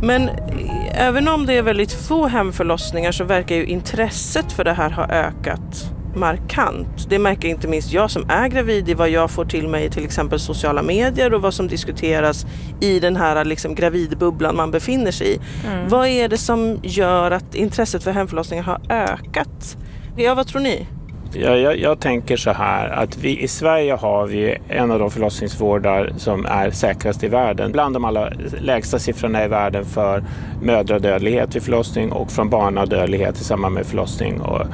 Men även om det är väldigt få hemförlossningar så verkar ju intresset för det här ha ökat markant. Det märker inte minst jag som är gravid i vad jag får till mig i till exempel sociala medier och vad som diskuteras i den här liksom gravidbubblan man befinner sig i. Vad är det som gör att intresset för hemförlossningar har ökat? Ja, vad tror ni? Jag tänker så här att vi i Sverige har vi en av de förlossningsvårdar som är säkrast i världen. Bland de allra lägsta siffrorna i världen för mödradödlighet vid förlossning och från barnadödlighet i samband med förlossning. Och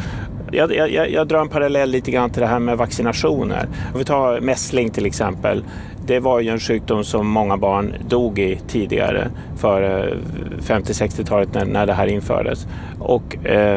jag drar en parallell lite grann till det här med vaccinationer. Om vi tar mässling till exempel. Det var ju en sjukdom som många barn dog i tidigare, för 50-60-talet när det här infördes. Och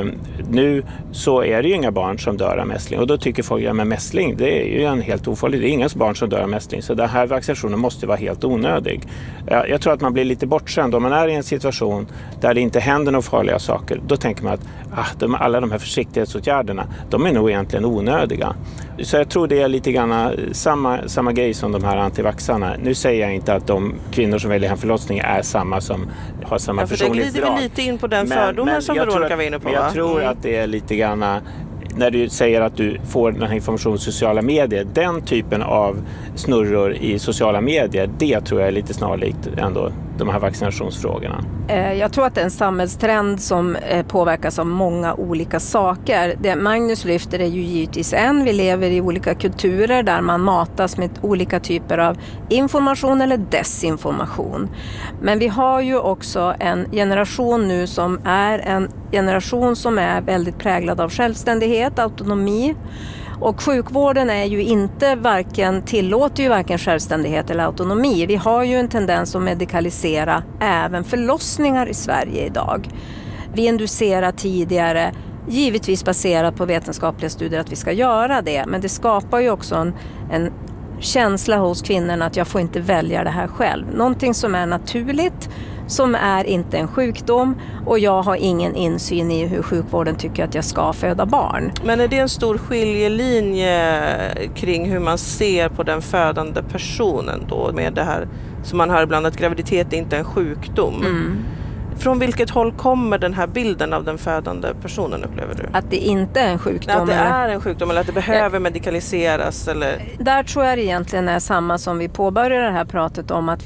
nu så är det ju inga barn som dör av mässling. Och då tycker folk att mässling, det är ju en helt ofarlig. Det är inga barn som dör av mässling. Så den här vaccinationen måste vara helt onödig. Jag tror att man blir lite bortskämd. Om man är i en situation där det inte händer några farliga saker, då tänker man att alla de här försiktighetsåtgärderna, de är nog egentligen onödiga. Så jag tror det är lite grann samma grej som de här antivaxarna. Nu säger jag inte att de kvinnor som väljer hemförlossning är samma som har samma personlighetsdrag. Det glider vi lite in på den fördomen som Veronica var inne på. Men jag tror att det är lite grann, när du säger att du får den här informationen i sociala medier, den typen av snurror i sociala medier, det tror jag är lite snarlikt ändå de här vaccinationsfrågorna. Jag tror att det är en samhällstrend som påverkas av många olika saker. Det Magnus lyfter är ju givetvis vi lever i olika kulturer där man matas med olika typer av information eller desinformation. Men vi har ju också en generation nu som är en generation som är väldigt präglad av självständighet, autonomi. Och sjukvården är ju inte tillåter ju varken självständighet eller autonomi. Vi har ju en tendens att medikalisera även förlossningar i Sverige idag. Vi inducerar tidigare, givetvis baserat på vetenskapliga studier att vi ska göra det. Men det skapar ju också en känsla hos kvinnorna att jag får inte välja det här själv. Någonting som är naturligt, som är inte en sjukdom, och jag har ingen insyn i hur sjukvården tycker att jag ska föda barn. Men är det en stor skiljelinje kring hur man ser på den födande personen då, med det här som man hör ibland att graviditet inte är en sjukdom? Från vilket håll kommer den här bilden av den födande personen, upplever du? Att det inte är en sjukdom. Att det är en sjukdom eller att det behöver medikaliseras? Eller? Där tror jag det egentligen är samma som vi påbörjade det här pratet om, att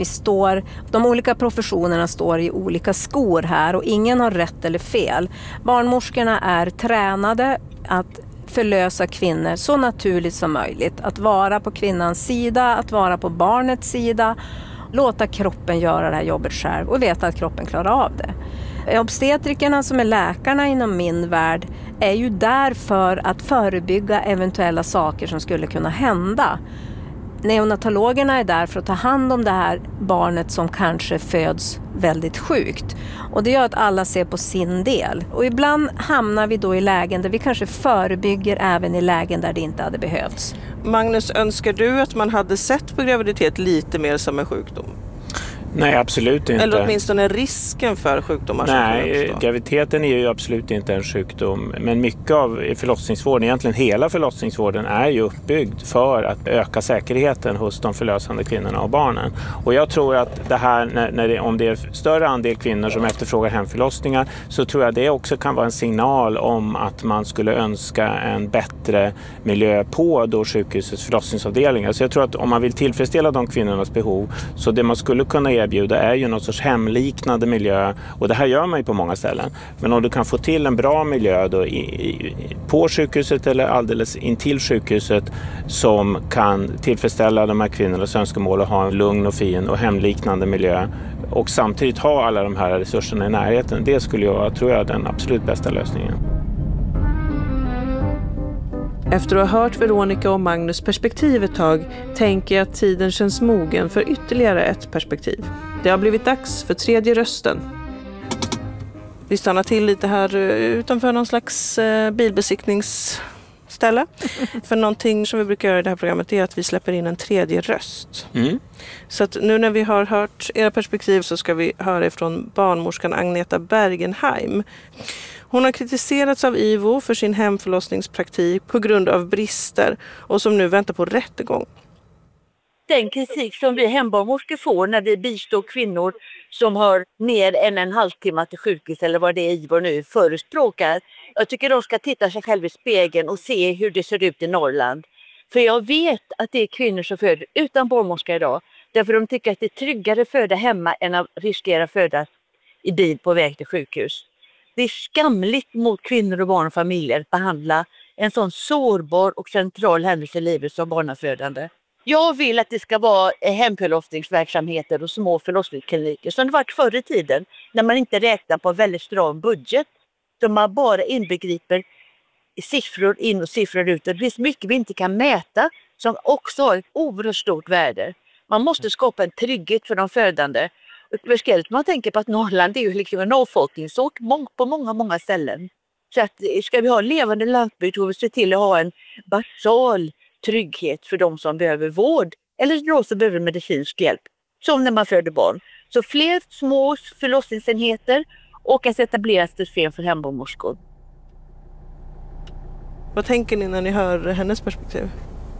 de olika professionerna står i olika skor här och ingen har rätt eller fel. Barnmorskorna är tränade att förlösa kvinnor så naturligt som möjligt. Att vara på kvinnans sida, att vara på barnets sida. Låta kroppen göra det här jobbet själv och veta att kroppen klarar av det. Obstetrikerna som är läkarna inom min värld är ju där för att förebygga eventuella saker som skulle kunna hända. Neonatologerna är där för att ta hand om det här barnet som kanske föds väldigt sjukt. Och det gör att alla ser på sin del. Och ibland hamnar vi då i lägen där vi kanske förebygger även i lägen där det inte hade behövts. Magnus, önskar du att man hade sett på graviditet lite mer som en sjukdom? Nej, absolut inte. Eller åtminstone risken för sjukdomar som kan uppstå. Nej, graviditeten är ju absolut inte en sjukdom. Men mycket av förlossningsvården, egentligen hela förlossningsvården, är ju uppbyggd för att öka säkerheten hos de förlösande kvinnorna och barnen. Och jag tror att det här, om det är större andel kvinnor som efterfrågar hemförlossningar, så tror jag det också kan vara en signal om att man skulle önska en bättre miljö på då sjukhusets förlossningsavdelningar. Så jag tror att om man vill tillfredsställa de kvinnornas behov, så det man skulle kunna erbjuda är ju något sorts hemliknande miljö, och det här gör man ju på många ställen. Men om du kan få till en bra miljö då på sjukhuset eller alldeles intill sjukhuset som kan tillfredsställa de här kvinnornas önskemål och ha en lugn och fin och hemliknande miljö och samtidigt ha alla de här resurserna i närheten, det skulle jag tror jag är den absolut bästa lösningen. Efter att ha hört Veronica och Magnus perspektiv ett tag tänker jag att tiden känns mogen för ytterligare ett perspektiv. Det har blivit dags för tredje rösten. Vi stannar till lite här utanför någon slags bilbesiktningsställe. För någonting som vi brukar göra i det här programmet är att vi släpper in en tredje röst. Så att nu när vi har hört era perspektiv så ska vi höra ifrån barnmorskan Agneta Bergenheim. Hon har kritiserats av IVO för sin hemförlossningspraktik på grund av brister och som nu väntar på rättegång. den kritik som vi hembarnmorskor får när vi bistår kvinnor som har mer än en halvtimme till sjukhus eller vad det är Ivor nu förespråkar. Jag tycker de ska titta sig själv i spegeln och se hur det ser ut i Norrland. För jag vet att det är kvinnor som föder utan barnmorska idag. Därför de tycker att det är tryggare att föda hemma än att riskera att föda i bil på väg till sjukhus. Det är skamligt mot kvinnor och barn och familjer att behandla en sån sårbar och central händelse i livet som barnafödande. Jag vill att det ska vara hemförlossningsverksamheter och små förlossningskliniker som det varit förr i tiden när man inte räknar på en väldigt stram budget. Som man bara inbegriper siffror in och siffror ut. Det finns mycket vi inte kan mäta som också har ett oerhört stort värde. Man måste skapa en trygghet för de födande. Speciellt man tänker på att Norrland är ju liksom en avfolkningsort på många ställen. Så att ska vi ha levande landsbygd får vi se till att ha en basal trygghet för de som behöver vård eller de som behöver medicinsk hjälp. Som när man föder barn. Så fler små förlossningsenheter och ett etablerat system för hembarnmorskor. Vad tänker ni när ni hör hennes perspektiv?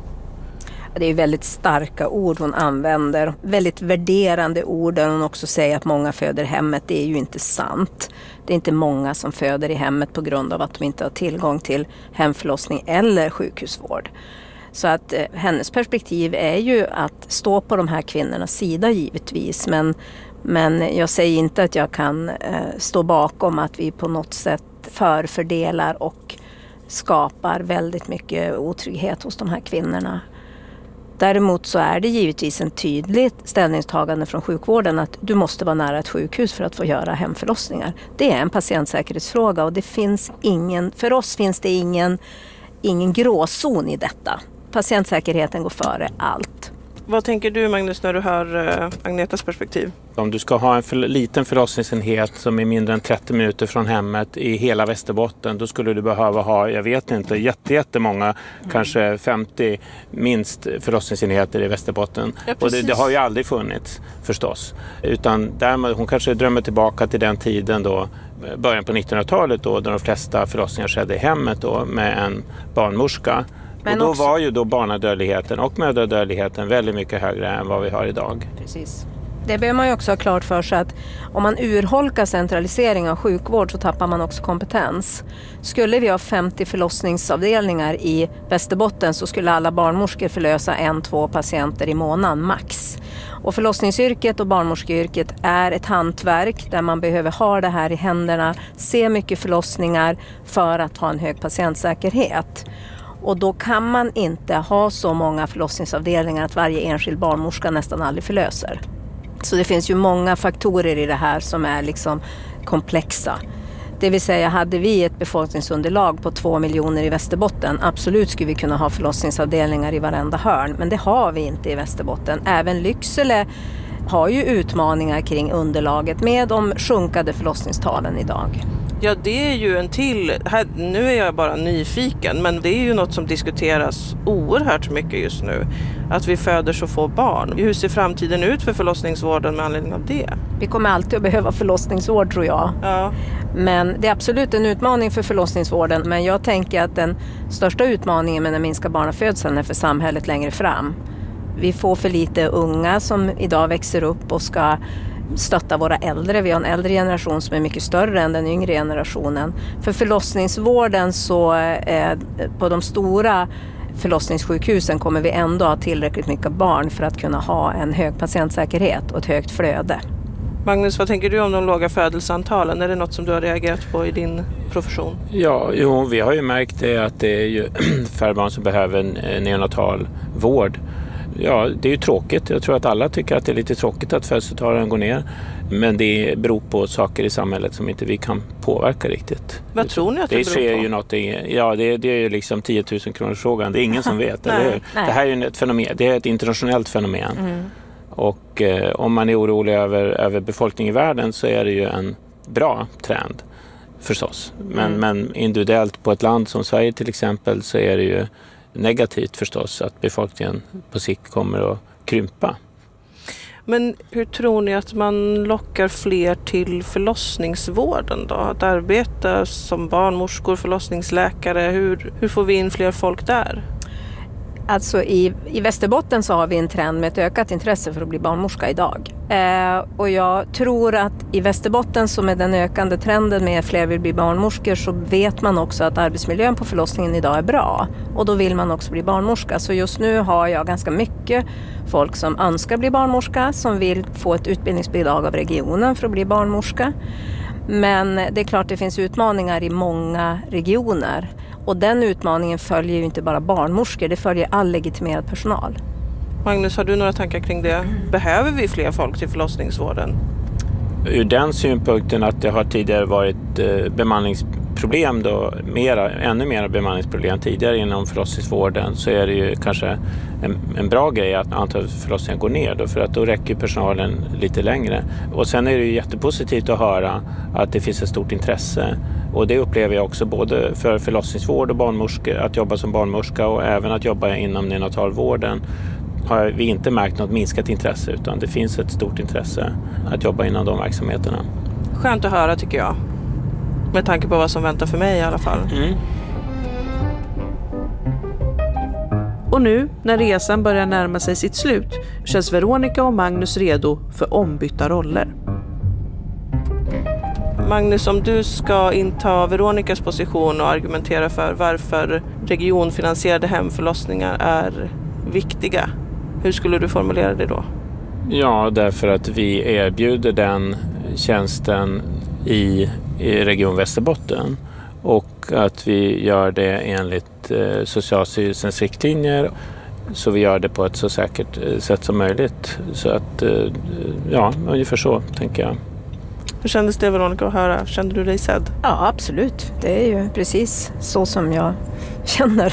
Det är väldigt starka ord hon använder, väldigt värderande ord där hon också säger att många föder i hemmet. Det är ju inte sant. Det är inte många som föder i hemmet på grund av att de inte har tillgång till hemförlossning eller sjukhusvård. Så att hennes perspektiv är ju att stå på de här kvinnornas sida givetvis. Men jag säger inte att jag kan stå bakom att vi på något sätt förfördelar och skapar väldigt mycket otrygghet hos de här kvinnorna. Däremot så är det givetvis en tydlig ställningstagande från sjukvården att du måste vara nära ett sjukhus för att få göra hemförlossningar. Det är en patientsäkerhetsfråga och det finns för oss finns det ingen gråzon i detta. Patientsäkerheten går före allt. Vad tänker du, Magnus, när du hör Agnetas perspektiv? Om du ska ha en liten förlossningsenhet som är mindre än 30 minuter från hemmet i hela Västerbotten, då skulle du behöva ha, jag vet inte, jättemånga, kanske 50 minst förlossningsenheter i Västerbotten. Ja, och det har ju aldrig funnits förstås. Utan hon kanske drömmer tillbaka till den tiden då, början på 1900-talet då de flesta förlossningar skedde i hemmet då, med en barnmorska. Men och då var ju då barnadödligheten och mödradödligheten väldigt mycket högre än vad vi har idag. Precis. Det behöver man ju också ha klart för sig att om man urholkar centralisering av sjukvård så tappar man också kompetens. Skulle vi ha 50 förlossningsavdelningar i Västerbotten så skulle alla barnmorskor förlösa 1-2 patienter i månaden max. Och förlossningsyrket och barnmorskeyrket är ett hantverk där man behöver ha det här i händerna, se mycket förlossningar för att ha en hög patientsäkerhet. Och då kan man inte ha så många förlossningsavdelningar att varje enskild barnmorska nästan aldrig förlöser. Så det finns ju många faktorer i det här som är liksom komplexa. Det vill säga, hade vi ett befolkningsunderlag på 2 miljoner i Västerbotten, absolut skulle vi kunna ha förlossningsavdelningar i varenda hörn. Men det har vi inte i Västerbotten. Även Lycksele har ju utmaningar kring underlaget med de sjunkande förlossningstalen idag. Ja, det är ju en till. Nu är jag bara nyfiken, men det är ju något som diskuteras oerhört mycket just nu. Att vi föder så få barn. Hur ser framtiden ut för förlossningsvården med anledning av det? Vi kommer alltid att behöva förlossningsvård, tror jag. Ja. Men det är absolut en utmaning för förlossningsvården. Men jag tänker att den största utmaningen med att minska barnafödseln är för samhället längre fram. Vi får för lite unga som idag växer upp och ska stötta våra äldre. Vi har en äldre generation som är mycket större än den yngre generationen. För förlossningsvården så på de stora förlossningssjukhusen kommer vi ändå ha tillräckligt mycket barn för att kunna ha en hög patientsäkerhet och ett högt flöde. Magnus, vad tänker du om de låga födelseantalen? Är det något som du har reagerat på i din profession? Ja, vi har ju märkt det att det är ju färre barn som behöver neonatal vård. Ja, det är ju tråkigt. Jag tror att alla tycker att det är lite tråkigt att födelsetalen går ner. Men det beror på saker i samhället som inte vi kan påverka riktigt. Vad tror ni att det beror på? Det sker ju något, ja, det är ju liksom 10 000 kronors frågan. Det är ingen som vet, eller hur? Det här är ju ett fenomen. Det är ett internationellt fenomen. Mm. Och om man är orolig över befolkningen i världen så är det ju en bra trend förstås. Men individuellt på ett land som Sverige till exempel så är det ju negativt förstås att befolkningen på sikt kommer att krympa. Men hur tror ni att man lockar fler till förlossningsvården då? Att arbeta som barnmorskor, förlossningsläkare, hur får vi in fler folk där? Alltså i Västerbotten så har vi en trend med ett ökat intresse för att bli barnmorska idag. Och jag tror att i Västerbotten, så med den ökande trenden med fler vill bli barnmorskor, så vet man också att arbetsmiljön på förlossningen idag är bra. Och då vill man också bli barnmorska. Så just nu har jag ganska mycket folk som önskar bli barnmorska, som vill få ett utbildningsbidrag av regionen för att bli barnmorska. Men det är klart det finns utmaningar i många regioner. Och den utmaningen följer ju inte bara barnmorskor, det följer all legitimerad personal. Magnus, har du några tankar kring det? Behöver vi fler folk till förlossningsvården? Ur den synpunkten att det har tidigare varit bemanningsproblem då, ännu mer bemanningsproblem tidigare inom förlossningsvården, så är det ju kanske en bra grej att antalet förlossningar går ner då, för att då räcker personalen lite längre. Och sen är det ju jättepositivt att höra att det finns ett stort intresse, och det upplever jag också både för förlossningsvård och barnmorskor, att jobba som barnmorska och även att jobba inom neonatalvården. Har vi inte märkt något minskat intresse, utan det finns ett stort intresse att jobba inom de verksamheterna. Skönt att höra tycker jag. Med tanke på vad som väntar för mig i alla fall. Och nu, när resan börjar närma sig sitt slut, känns Veronica och Magnus redo för ombytta roller. Magnus, om du ska inta Veronicas position och argumentera för varför regionfinansierade hemförlossningar är viktiga, hur skulle du formulera det då? Ja, därför att vi erbjuder den tjänsten i Region Västerbotten, och att vi gör det enligt Socialstyrelsens riktlinjer, så vi gör det på ett så säkert sätt som möjligt. Så att, ja, ungefär så tänker jag. Hur kändes det, Veronica, att höra? Kände du dig sedd? Ja, absolut. Det är ju precis så som jag känner.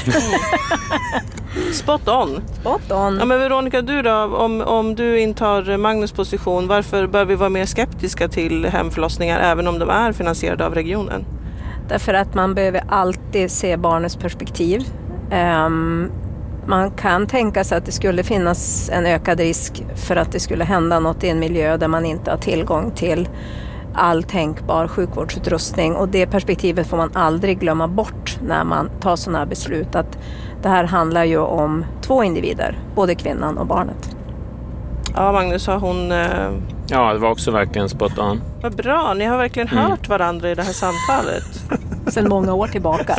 Spot on. Spot on. Ja, men Veronica, du då? Om du intar Magnus position, varför bör vi vara mer skeptiska till hemförlossningar även om de är finansierade av regionen? Därför att man behöver alltid se barnets perspektiv. Man kan tänka sig att det skulle finnas en ökad risk för att det skulle hända något i en miljö där man inte har tillgång till all tänkbar sjukvårdsutrustning, och det perspektivet får man aldrig glömma bort när man tar sådana här beslut, att det här handlar ju om två individer, både kvinnan och barnet. Ja, Magnus, har hon... Ja, det var också verkligen spot on. Vad bra, ni har verkligen hört varandra i det här samtalet. Sedan många år tillbaka.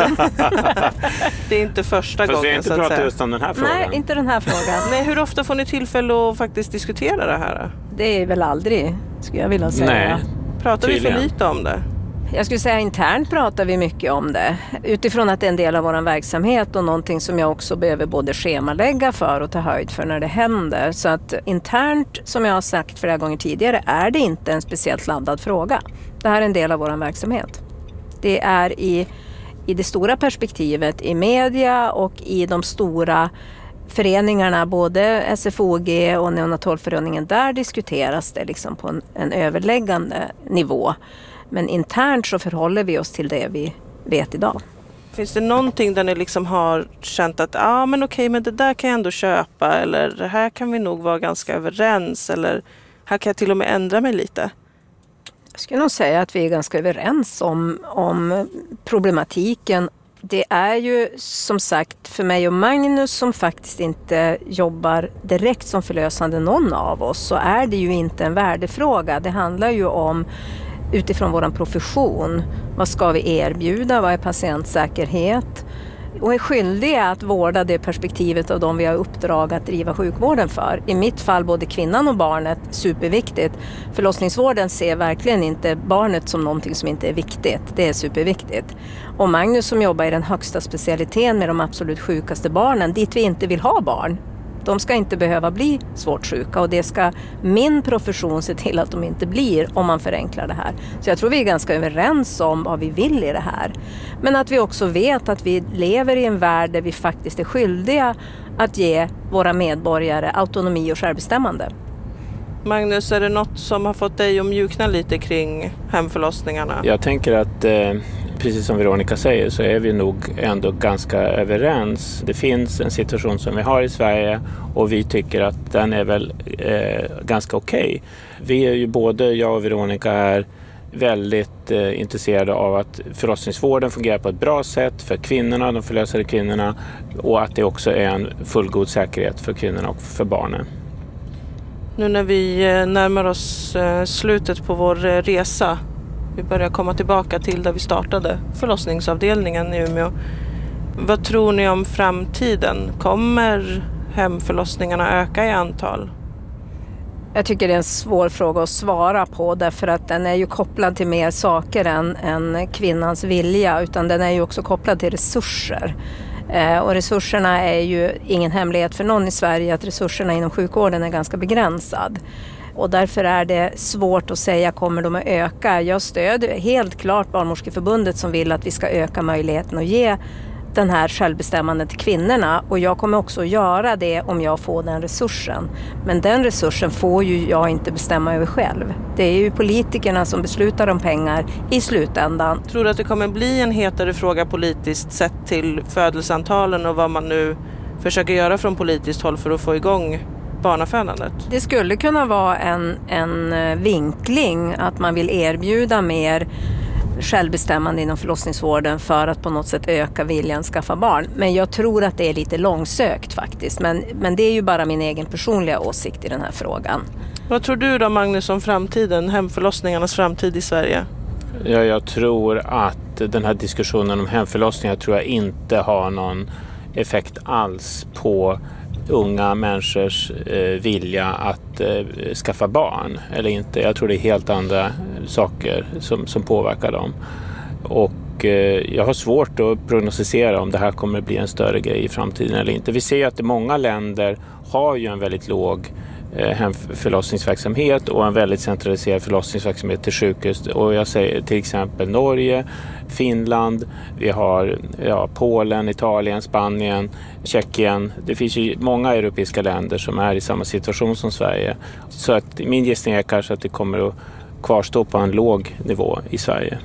Det är inte första gången, vi har inte pratat just om den här frågan. Nej, inte den här frågan. Nej, hur ofta får ni tillfälle att faktiskt diskutera det här? Det är väl aldrig, skulle jag vilja säga. Nej, pratar vi för lite om det? Jag skulle säga internt pratar vi mycket om det. Utifrån att det är en del av vår verksamhet och någonting som jag också behöver både schemalägga för och ta höjd för när det händer. Så att internt, som jag har sagt flera gånger tidigare, är det inte en speciellt laddad fråga. Det här är en del av vår verksamhet. Det är i det stora perspektivet i media och i de stora föreningarna, både SFOG och Neonatalföreningen, där diskuteras det liksom på en överläggande nivå. Men internt så förhåller vi oss till det vi vet idag. Finns det någonting där ni liksom har känt att men okej, men det där kan jag ändå köpa, eller det här kan vi nog vara ganska överens, eller här kan jag till och med ändra mig lite? Jag skulle nog säga att vi är ganska överens om problematiken. Det är ju som sagt för mig och Magnus, som faktiskt inte jobbar direkt som förlösande någon av oss, så är det ju inte en värdefråga. Det handlar ju om, utifrån vår profession, vad ska vi erbjuda, vad är patientsäkerhet, och är skyldiga att vårda det perspektivet av de vi har uppdrag att driva sjukvården för. I mitt fall både kvinnan och barnet, superviktigt. Förlossningsvården ser verkligen inte barnet som någonting som inte är viktigt. Det är superviktigt. Och Magnus som jobbar i den högsta specialiteten med de absolut sjukaste barnen, dit vi inte vill ha barn. De ska inte behöva bli svårt sjuka, och det ska min profession se till att de inte blir, om man förenklar det här. Så jag tror vi är ganska överens om vad vi vill i det här. Men att vi också vet att vi lever i en värld där vi faktiskt är skyldiga att ge våra medborgare autonomi och självbestämmande. Magnus, är det något som har fått dig att mjukna lite kring hemförlossningarna? Jag tänker att precis som Veronica säger så är vi nog ändå ganska överens. Det finns en situation som vi har i Sverige och vi tycker att den är väl ganska okej. Vi är ju både, jag och Veronica, är väldigt intresserade av att förlossningsvården fungerar på ett bra sätt för kvinnorna, de förlösade kvinnorna, och att det också är en fullgod säkerhet för kvinnorna och för barnen. Nu när vi närmar oss slutet på vår resa, vi börjar komma tillbaka till där vi startade, förlossningsavdelningen i Umeå. Vad tror ni om framtiden? Kommer hemförlossningarna öka i antal? Jag tycker det är en svår fråga att svara på, därför att den är ju kopplad till mer saker än kvinnans vilja, utan den är ju också kopplad till resurser. Och resurserna är ju ingen hemlighet för någon i Sverige att resurserna inom sjukvården är ganska begränsad. Och därför är det svårt att säga kommer de att öka. Jag stöder helt klart Barnmorskeförbundet som vill att vi ska öka möjligheten att ge den här självbestämmandet till kvinnorna, och jag kommer också att göra det om jag får den resursen. Men den resursen får ju jag inte bestämma över själv. Det är ju politikerna som beslutar om pengar i slutändan. Tror du att det kommer bli en hetare fråga politiskt sett till födelseantalen och vad man nu försöker göra från politiskt håll för att få igång barnafödandet? Det skulle kunna vara en vinkling att man vill erbjuda mer självbestämmande inom förlossningsvården för att på något sätt öka viljan att skaffa barn. Men jag tror att det är lite långsökt faktiskt. Men det är ju bara min egen personliga åsikt i den här frågan. Vad tror du då, Magnus, om framtiden, hemförlossningarnas framtid i Sverige? Ja, jag tror att den här diskussionen om hemförlossningar tror jag inte har någon effekt alls på unga människors vilja att skaffa barn eller inte. Jag tror det är helt andra saker som påverkar dem. Och jag har svårt att prognostisera om det här kommer att bli en större grej i framtiden eller inte. Vi ser att många länder har ju en väldigt låg hemförlossningsverksamhet och en väldigt centraliserad förlossningsverksamhet till sjukhus. Och jag säger till exempel Norge, Finland, vi har Polen, Italien, Spanien, Tjeckien. Det finns ju många europeiska länder som är i samma situation som Sverige. Så att min gissning är kanske att det kommer att kvarstå på en låg nivå i Sverige.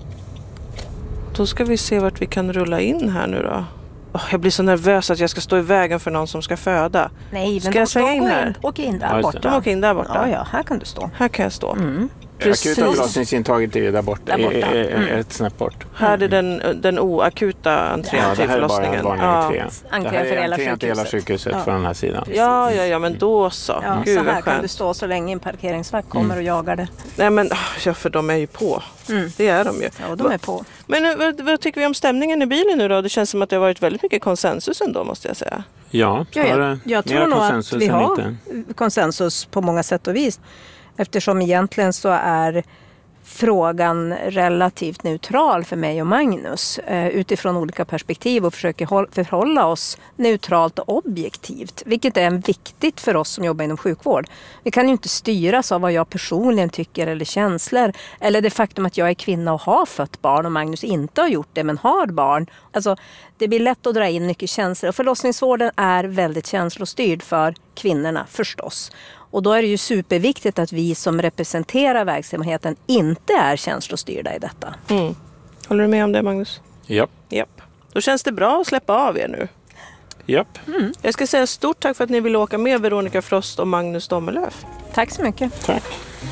Då ska vi se vart vi kan rulla in här nu då. Jag blir så nervös att jag ska stå i vägen för någon som ska föda. Nej, ska jag svänga in här? Åk in där borta. De åker in där borta? Ja, här kan du stå. Här kan jag stå. Precis. Akuta förlossningsintaget är där borta. Ett snäpp bort. Här är den oakuta entrén till förlossningen. Det här är entrén till hela sjukhuset från den här sidan. Ja, men då så. Ja, Gud, så här vad kan skönt. du stå så länge en parkeringsvakt kommer och jagar det. Nej, men för de är ju på. Det är de ju. Ja, de är på. Men vad tycker vi om stämningen i bilen nu då? Det känns som att det har varit väldigt mycket konsensus ändå, måste jag säga. Ja, jag tror nog att vi har konsensus på många sätt och vis. Eftersom egentligen så är frågan relativt neutral för mig och Magnus utifrån olika perspektiv och försöker förhålla oss neutralt och objektivt, vilket är viktigt för oss som jobbar inom sjukvård. Vi kan ju inte styras av vad jag personligen tycker eller känslor, eller det faktum att jag är kvinna och har fött barn och Magnus inte har gjort det men har barn. Alltså, det blir lätt att dra in mycket känslor, och förlossningsvården är väldigt känslostyrd för kvinnorna förstås. Och då är det ju superviktigt att vi som representerar verksamheten inte är känslostyrda i detta. Håller du med om det, Magnus? Japp. Då känns det bra att släppa av er nu. Japp. Jag ska säga stort tack för att ni ville åka med, Veronica Frost och Magnus Dommelöf. Tack så mycket. Tack.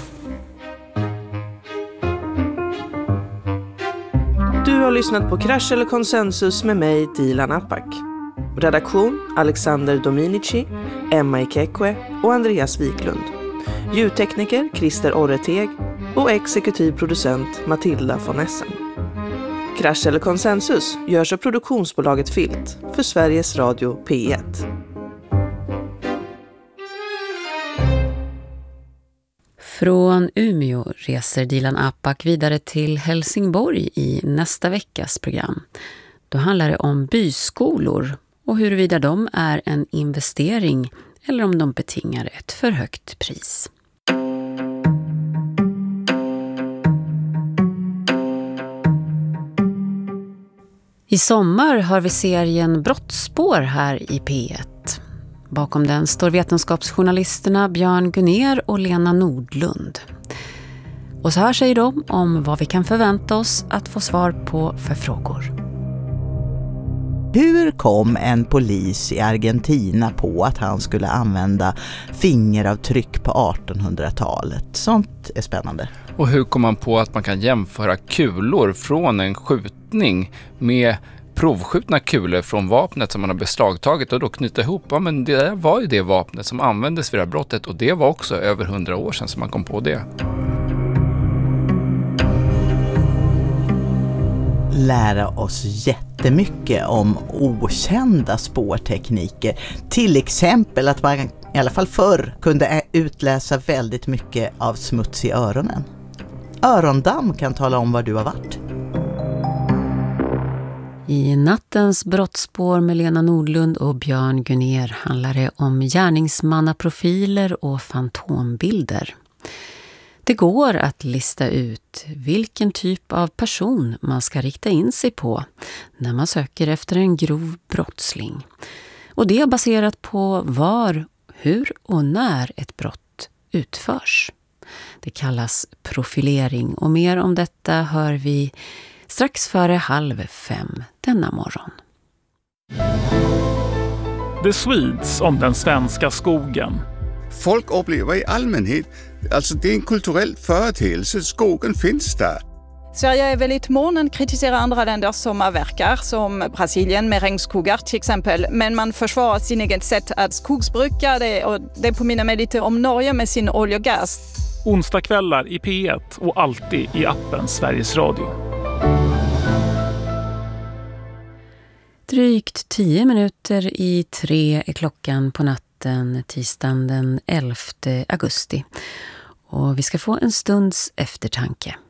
Du har lyssnat på Krasch eller konsensus med mig, Dilan Apak. Redaktion Alexander Dominici, Emma Ikekwe och Andreas Wiklund. Ljudtekniker Christer Orreteg och exekutiv producent Matilda von Essen. Krasch eller konsensus görs av produktionsbolaget Filt för Sveriges Radio P1. Från Umeå reser Dilan Apak vidare till Helsingborg i nästa veckas program. Då handlar det om byskolor och huruvida de är en investering eller om de betingar ett för högt pris. I sommar har vi serien Brottsspår här i P1. Bakom den står vetenskapsjournalisterna Björn Gunner och Lena Nordlund. Och så här säger de om vad vi kan förvänta oss att få svar på för frågor. Hur kom en polis i Argentina på att han skulle använda fingeravtryck på 1800-talet? Sånt är spännande. Och hur kom man på att man kan jämföra kulor från en skjutning med provskjutna kulor från vapnet som man har beslagtagit och då knyta ihop? Ja, men det där var ju det vapnet som användes vid det här brottet och det var också över 100 år sedan som man kom på det. Lära oss jättemycket om okända spårtekniker. Till exempel att man i alla fall förr kunde utläsa väldigt mycket av smuts i öronen. Örondamm kan tala om var du har varit. I nattens brottsspår med Lena Nordlund och Björn Gunner handlar det om gärningsmannaprofiler och fantombilder. Det går att lista ut vilken typ av person man ska rikta in sig på när man söker efter en grov brottsling. Och det är baserat på var, hur och när ett brott utförs. Det kallas profilering och mer om detta hör vi strax före 4:30 denna morgon. The Swedes om den svenska skogen. Folk upplever i allmänhet, alltså det är en kulturell företeelse, skogen finns där. Sverige är väldigt mån kritiserar andra länder som avverkar, som Brasilien med regnskogar till exempel. Men man försvarar sin eget sätt att skogsbruka det och det påminner mig lite om Norge med sin olja och gas. Onsdagskvällar i P1 och alltid i appen Sveriges Radio. Drygt 10 minuter i 3 är klockan på natten tisdagen den 11 augusti. Och vi ska få en stunds eftertanke.